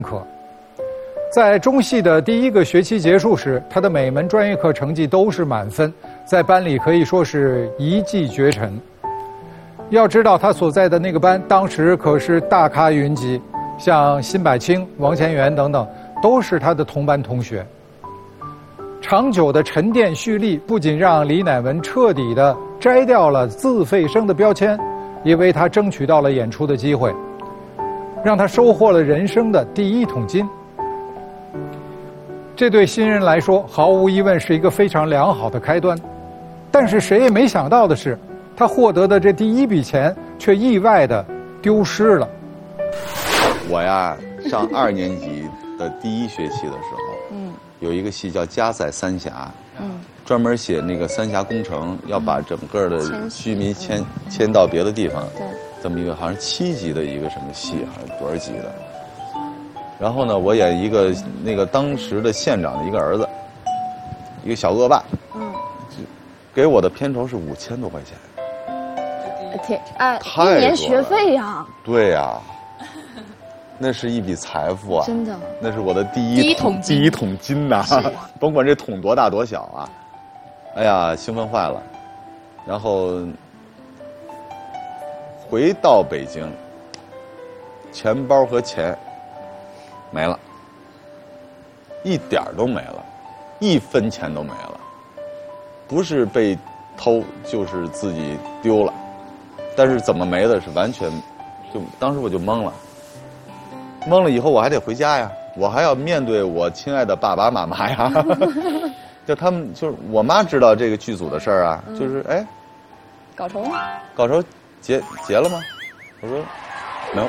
课。在中戏的第1个学期结束时，他的每门专业课成绩都是满分，在班里可以说是一骑绝尘。要知道他所在的那个班当时可是大咖云集，像辛柏青、王乾元等等都是他的同班同学。长久的沉淀蓄力不仅让李乃文彻底地摘掉了自费生的标签，也为他争取到了演出的机会，让他收获了人生的第1桶金。这对新人来说毫无疑问是一个非常良好的开端，但是谁也没想到的是，他获得的这第1笔钱却意外地丢失了。 我呀，上2年级的第1学期的时候，有一个戏叫《加塞三峡》，专门写那个三峡工程，要把整个的居民迁到别的地方，这么一个好像7级的一个什么戏，好像多少级的。然后呢，我演一个那个当时的县长的一个儿子，一个小恶霸，给我的片酬是5000多块钱。 天啊，1年学费呀！ 对呀，那是一笔财富啊！ 真的， 那是我的第一桶金呐！甭管这桶多大多小啊！哎呀，兴奋坏了。然后回到北京，钱包和钱没了，一点儿都没了，1分钱都没了。不是被偷，就是自己丢了。但是怎么没的，是完全就当时我就懵了。懵了以后我还得回家呀，我还要面对我亲爱的爸爸妈妈呀。就他们就是我妈知道这个剧组的事儿啊，就是哎， 搞酬吗？ 搞酬结了吗？我说没有。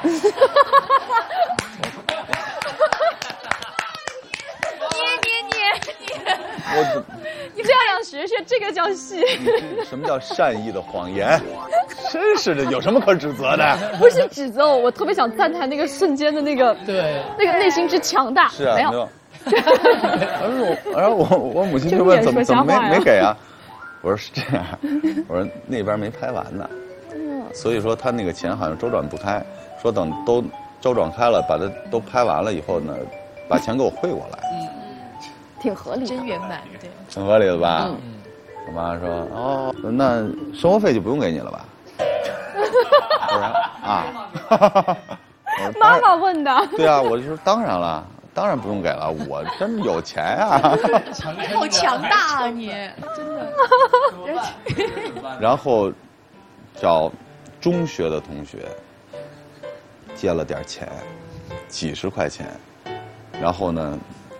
捏，你这样学这个叫戏。 什么叫善意的谎言？真是的，有什么可指责的？ 不是指责我特别想赞叹那个瞬间的那个内心之强大。 是啊， 没有。 然后我母亲就问怎么没给啊？我说是这样，我说那边没拍完呢，所以说他那个钱好像周转不开，说等都周转开了，把它都拍完了以后呢，把钱给我汇过来。 挺合理的， 真圆满，对， 挺合理的吧？我妈说哦，那生活费就不用给你了吧？我说啊， 妈妈问的。 啊对啊，我就说当然了，当然不用给了，我真有钱啊！ 好强大啊你，真的。 然后找中学的同学借了点钱，几十块钱，然后呢，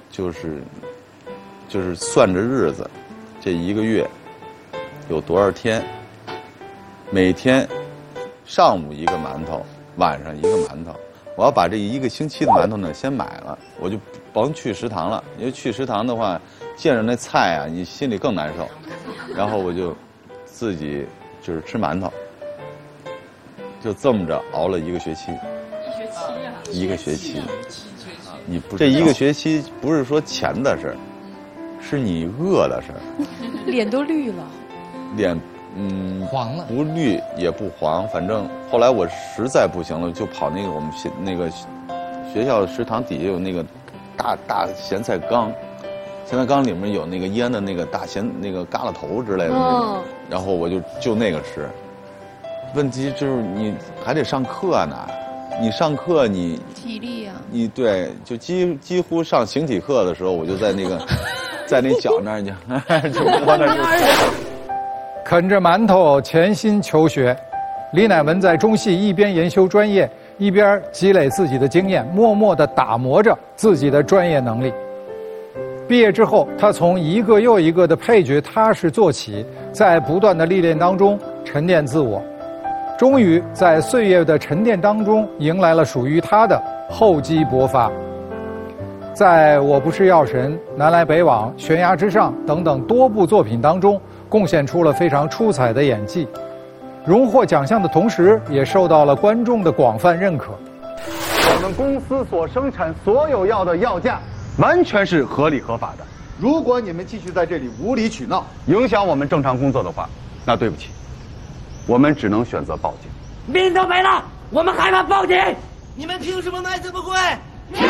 就是算着日子，这1个月有多少天，每天上午1个馒头，晚上1个馒头。我要把这1个星期的馒头呢先买了，我就甭去食堂了，因为去食堂的话，见着那菜啊，你心里更难受。然后我就自己就是吃馒头，就这么着熬了1个学期。1个学期，你不这1个学期不是说钱的事儿，是你饿的事儿。 脸都绿了。 脸黄了， 不绿也不黄，反正后来我实在不行了，就跑那个我们那个学校食堂底下有那个大咸菜缸，咸菜缸里面有那个腌的那个大咸那个疙瘩头之类的那种，然后我就那个吃。问题就是你还得上课呢，你上课你体力啊， 你对就几乎上形体课的时候，我就在那个在那脚那儿就窝那儿。 啃着馒头潜心求学，李乃文在中戏一边研修专业，一边积累自己的经验，默默地打磨着自己的专业能力。毕业之后，他从一个又一个的配角踏实做起，在不断的历练当中沉淀自我，终于在岁月的沉淀当中迎来了属于他的厚积薄发。在我不是药神、南来北往、悬崖之上等等多部作品当中，贡献出了非常出彩的演技，荣获奖项的同时，也受到了观众的广泛认可。 我们公司所生产所有药的药价完全是合理合法的。如果你们继续在这里无理取闹，影响我们正常工作的话，那对不起，我们只能选择报警。 命都没了，我们还怕报警？你们凭什么卖这么贵？